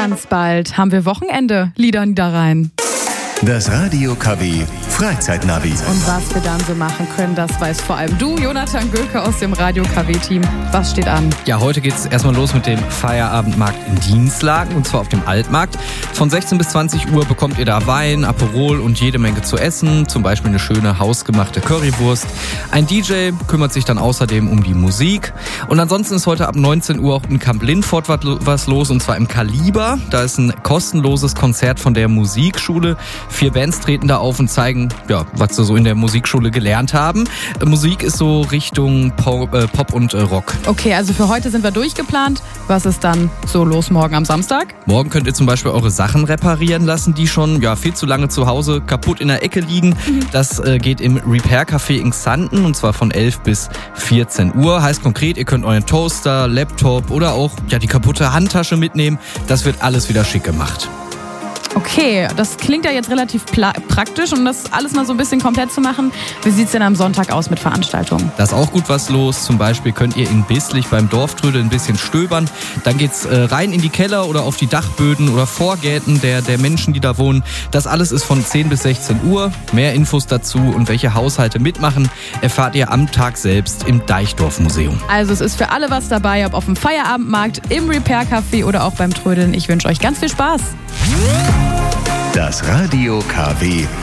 Ganz bald haben wir Wochenende, Lieder Niederrhein. Das Radio KW Freizeitnavi. Und was wir dann so machen können, das weiß vor allem du, Jonathan Göke aus dem Radio KW-Team. Was steht an? Ja, heute geht's erstmal los mit dem Feierabendmarkt in Dienstlaken, und zwar auf dem Altmarkt. Von 16 bis 20 Uhr bekommt ihr da Wein, Aperol und jede Menge zu essen, zum Beispiel eine schöne hausgemachte Currywurst. Ein DJ kümmert sich dann außerdem um die Musik. Und ansonsten ist heute ab 19 Uhr auch in Kamp Lindfort was los, und zwar im Kaliber. Da ist ein kostenloses Konzert von der Musikschule. 4 Bands treten da auf und zeigen, ja, was sie so in der Musikschule gelernt haben. Musik ist so Richtung Pop und Rock. Okay, also für heute sind wir durchgeplant. Was ist dann so los morgen am Samstag? Morgen könnt ihr zum Beispiel eure Sachen reparieren lassen, die schon viel zu lange zu Hause kaputt in der Ecke liegen. Das geht im Repair Café in Xanten, und zwar von 11 bis 14 Uhr. Heißt konkret, ihr könnt euren Toaster, Laptop oder auch die kaputte Handtasche mitnehmen. Das wird alles wieder schick gemacht. Okay, das klingt ja jetzt relativ praktisch, um das alles mal so ein bisschen komplett zu machen. Wie sieht's denn am Sonntag aus mit Veranstaltungen? Da ist auch gut was los. Zum Beispiel könnt ihr in Bislich beim Dorftrödel ein bisschen stöbern. Dann geht's rein in die Keller oder auf die Dachböden oder Vorgärten der Menschen, die da wohnen. Das alles ist von 10 bis 16 Uhr. Mehr Infos dazu und welche Haushalte mitmachen, erfahrt ihr am Tag selbst im Deichdorf-Museum. Also es ist für alle was dabei, ob auf dem Feierabendmarkt, im Repair Café oder auch beim Trödeln. Ich wünsche euch ganz viel Spaß. Das Radio KW